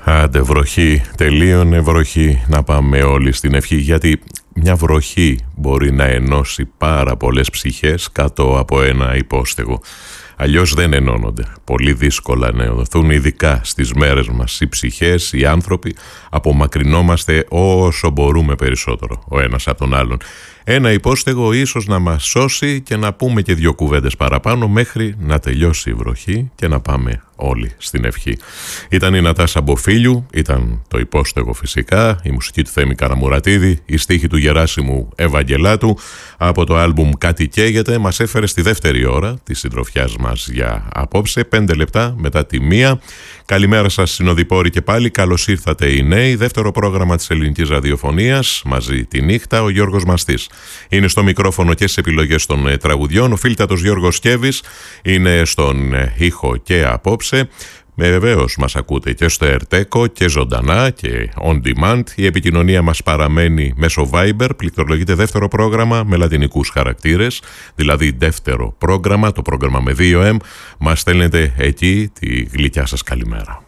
Άντε βροχή, τελείωνε βροχή, να πάμε όλοι στην ευχή, γιατί μια βροχή μπορεί να ενώσει πάρα πολλές ψυχές κάτω από ένα υπόστεγο. Αλλιώς δεν ενώνονται. Πολύ δύσκολα να ενωθούν, ειδικά στις μέρες μας. Οι ψυχές, οι άνθρωποι, απομακρυνόμαστε όσο μπορούμε περισσότερο ο ένας από τον άλλον. Ένα υπόστεγο ίσως να μας σώσει και να πούμε και δύο κουβέντες παραπάνω μέχρι να τελειώσει η βροχή και να πάμε όλοι στην ευχή. Ήταν η Νατάσα Μποφίλιου, ήταν το υπόστεγο φυσικά, η μουσική του Θέμη Καραμουρατίδη, η στίχη του Γεράσιμου Ευαγγελάτου από το άλμπουμ Κάτι Καίγεται. Μας έφερε στη δεύτερη ώρα της συντροφιάς μας για απόψε, 5 λεπτά μετά τη 1. Καλημέρα σας συνοδοιπόροι και πάλι, καλώς ήρθατε οι νέοι. Δεύτερο πρόγραμμα της ελληνικής ραδιοφωνίας, μαζί τη νύχτα, ο Γιώργος Μαστής. Είναι στο μικρόφωνο και στις επιλογές των τραγουδιών. Ο φίλτατος Γιώργος Σκέβης είναι στον ήχο και απόψε. Βεβαίως μας ακούτε και στο Ερτέκο και ζωντανά και on demand. Η επικοινωνία μας παραμένει μέσω Viber. Πληκτρολογείται δεύτερο πρόγραμμα με λατινικούς χαρακτήρες, δηλαδή δεύτερο πρόγραμμα, το πρόγραμμα με 2M. Μας στέλνετε εκεί τη γλυκιά σας καλημέρα.